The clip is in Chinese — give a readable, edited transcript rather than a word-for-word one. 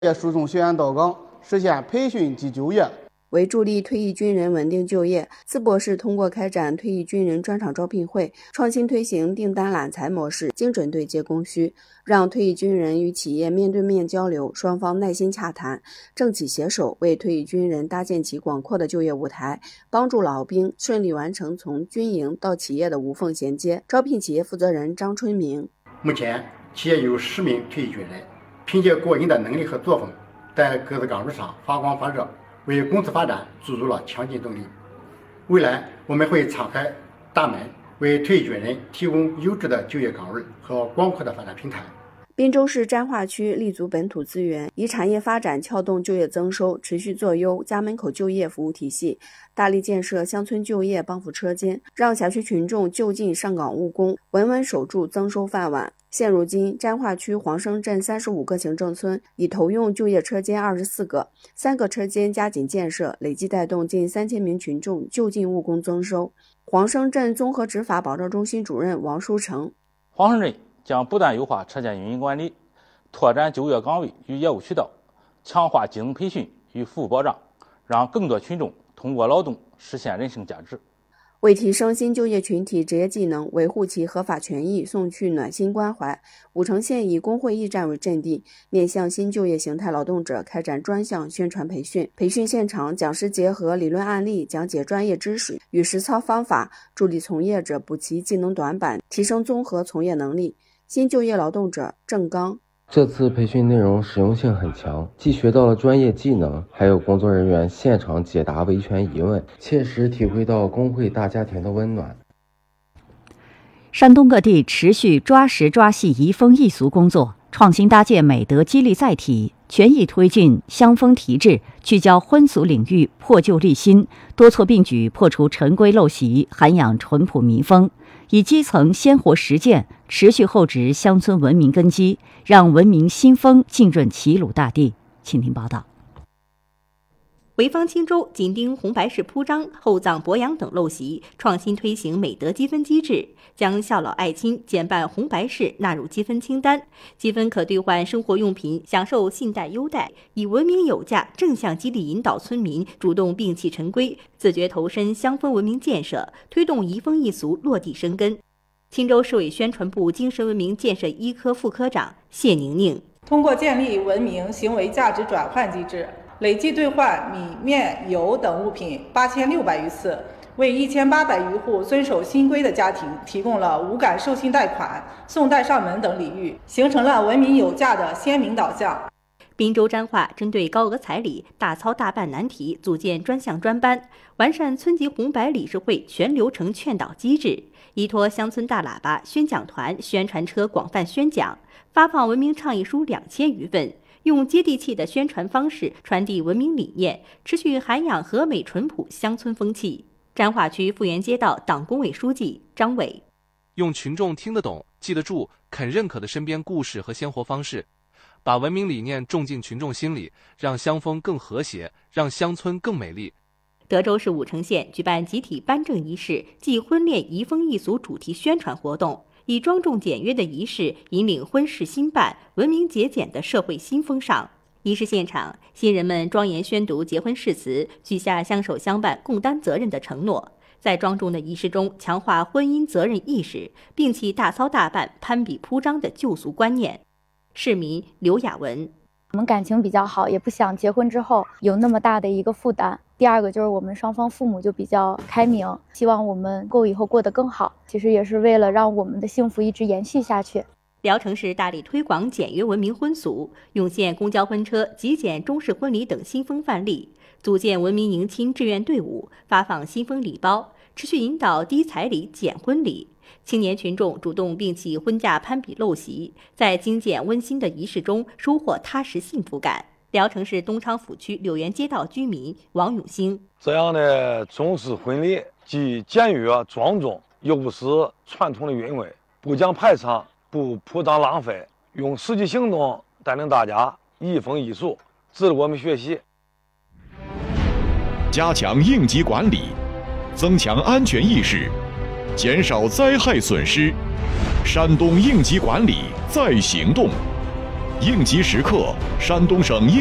业输送学员到岗，实现培训及就业。 为助力退役军人稳定就业，淄博市通过开展退役军人专场招聘会，创新推行订单揽才模式，精准对接供需，让退役军人与企业面对面交流，双方耐心洽谈，政企携手，为退役军人搭建起广阔的就业舞台，帮助老兵顺利完成从军营到企业的无缝衔接。招聘企业负责人张春明： 目前，企业有10名退役军人，凭借过硬的能力和作风，在各自岗位上发光发热，为公司发展注入了强劲动力。未来我们会敞开大门，为退役军人提供优质的就业岗位和广阔的发展平台。 滨州市沾化区立足本土资源，以产业发展撬动就业增收，持续做优家门口就业服务体系，大力建设乡村就业帮扶车间，让辖区群众就近上岗务工，稳稳守住增收饭碗。现如今，沾化区黄生镇35个行政村已投用就业车间24个，3个车间加紧建设，累计带动近3000名群众就近务工增收。黄生镇综合执法保障中心主任王书成： 黄生镇将不断优化车间运营管理，拓展就业岗位与业务渠道，强化技能培训与服务保障，让更多群众通过劳动实现人生价值。 为提升新就业群体职业技能，维护其合法权益，送去暖心关怀，武城县以工会驿站为阵地，面向新就业形态劳动者开展专项宣传培训。培训现场，讲师结合理论案例，讲解专业知识与实操方法，助力从业者补齐技能短板，提升综合从业能力。新就业劳动者郑刚： 这次培训内容实用性很强，既学到了专业技能，还有工作人员现场解答维权疑问，切实体会到工会大家庭的温暖。 山东各地持续抓实抓细移风易俗工作，创新搭建美德激励载体，全力推进乡风提质，聚焦婚俗领域，破旧立新，多措并举破除陈规陋习，涵养淳朴民风，以基层鲜活实践持续厚植乡村文明根基，让文明新风浸润齐鲁大地。请听报道。 潍坊青州紧盯红白事铺张、厚葬博洋等陋习，创新推行美德积分机制，将孝老爱亲减半红白事纳入积分清单，积分可兑换生活用品，享受信贷优待，以文明有价正向激励引导村民主动摒弃陈规，自觉投身乡风文明建设，推动移风易俗落地生根。青州市委宣传部精神文明建设一科副科长谢宁宁： 通过建立文明行为价值转换机制，累计兑换米面油等物品8600余次，为1800余户遵守新规的家庭提供了无感授信贷款、送贷上门等礼遇，形成了文明有价的鲜明导向。 滨州沾化针对高额彩礼大操大办难题，组建专项专班，完善村级红白理事会全流程劝导机制，依托乡村大喇叭、宣讲团、宣传车广泛宣讲，发放文明倡议书2000余份，用接地气的宣传方式传递文明理念，持续涵养和美淳朴乡村风气。沾化区富源街道党工委书记张伟： 用群众听得懂、记得住、肯认可的身边故事和鲜活方式，把文明理念种进群众心里，让乡风更和谐，让乡村更美丽。 德州市武城县举办集体颁证仪式暨婚恋移风易俗主题宣传活动，以庄重简约的仪式引领婚事兴办、文明节俭的社会新风尚。仪式现场，新人们庄严宣读结婚誓词，许下相守相伴、共担责任的承诺。在庄重的仪式中，强化婚姻责任意识，摒弃大操大办、攀比铺张的旧俗观念。市民刘雅文： 我们感情比较好，也不想结婚之后有那么大的一个负担。第二个就是我们双方父母就比较开明，希望我们以后过得更好，其实也是为了让我们的幸福一直延续下去。 聊城市大力推广简约文明婚俗，涌现公交婚车、极简中式婚礼等新风范例，组建文明迎亲志愿队伍，发放新风礼包，持续引导低彩礼简婚礼。青年群众主动摒弃婚嫁攀比陋习，在精简温馨的仪式中收获踏实幸福感。聊城市东昌府区柳园街道居民王永兴： 这样的中式婚礼既简约庄重，又不失传统的韵味，不讲排场，不铺张浪费，用实际行动带领大家移风易俗，值得我们学习。 加强应急管理，增强安全意识，减少灾害损失。山东应急管理在行动。 应急时刻，山东省